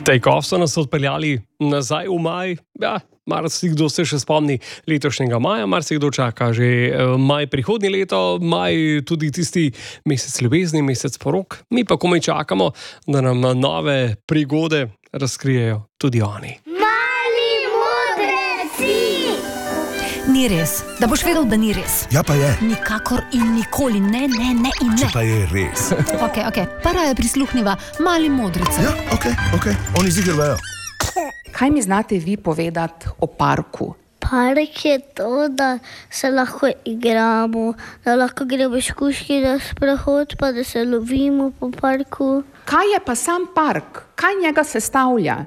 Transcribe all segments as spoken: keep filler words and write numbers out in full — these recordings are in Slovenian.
Take-off so nas odpeljali nazaj v maj. Ja, marsikdo se še spomni letošnjega maja, marsikdo čaka že maj prihodnje leto, maj tudi tisti mesec ljubezni, mesec porok. Mi pa komaj čakamo, da nam nove prigode razkrijejo tudi oni. Mali modreci! Ni res, da boš vedel, da ni res. Ja pa je. Nikakor in nikoli, ne, ne, ne in ne. Če pa je res. Ok, ok, para je prisluhniva Mali modrici. Ja, ok, ok, oni ziher vejo. Kaj mi znate vi povedati o parku? Park je to, da se lahko igramo, da lahko gremo škuški na sprehod, pa da se lovimo po parku. Kaj je pa sam park? Kaj njega sestavlja?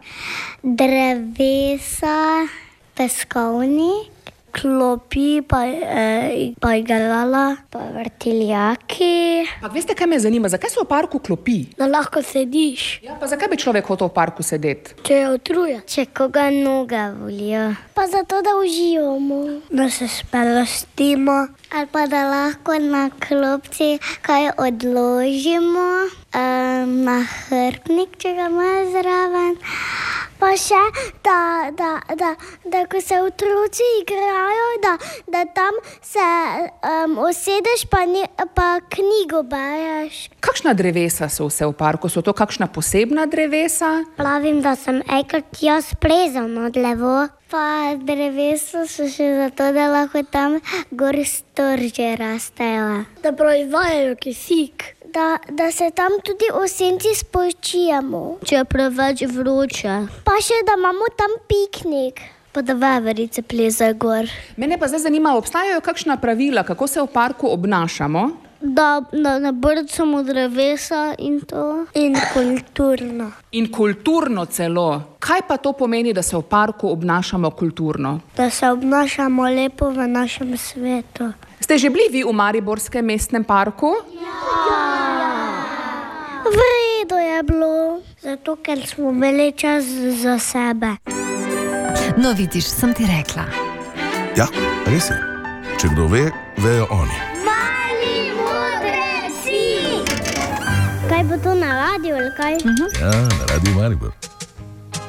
Drevesa, peskovnik, klopi, pa, eh, pa igrala, pa vrtiljaki. Pa veste, kaj me zanima? Zakaj so v parku klopi? Da lahko sediš, Ja, pa zakaj bi človek hotel v parku sedeti? če je utrujen. Če koga noga volijo. Pa zato, da uživamo. Da se sprostimo. Ali pa da lahko na klopci kaj odložimo. Um, na hrbtnik, če ga imajo zraven. Pa še, da, da, da, da ko se otroci igrajo, da, da tam se um, usedeš pa, ni, pa knjigo bereš. Kakšna drevesa so vse v parku? So to kakšna posebna drevesa? Pravim, da sem enkrat jaz plezal na drevo. Pa drevesa so še zato, da lahko tam gor storže rastejo. Da proizvajajo kisik. Da, da se tam tudi v senci spočijemo. Če je preveč vroče. Pa še, da imamo tam piknik. Pa da veverice plezajo gor. Mene pa zdaj zanima, obstajajo kakšna pravila, kako se v parku obnašamo? Da, da ne brcamo drevesa in to. In kulturno. In kulturno celo. Kaj pa to pomeni, da se v parku obnašamo kulturno? Da se obnašamo lepo v našem svetu. Ste že bili vi v Mariborskem mestnem parku? V redu je bilo, zato ker smo imeli čas za sebe. No, vidiš, sem ti rekla. Ja, res je. Če kdo ve, vejo oni. Mali modreci! Kaj bo to na radiju ali kaj? Ja, na Radiu Maribor.